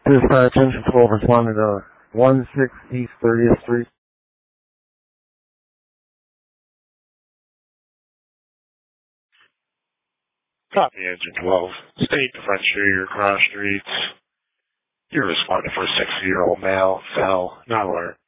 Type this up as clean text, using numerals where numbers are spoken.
Dispatch Engine 12 responding to 16 East 30th Street. Copy Engine 12. State differentiator cross streets. You're responding for a 60-year-old male. Fell. Not alert.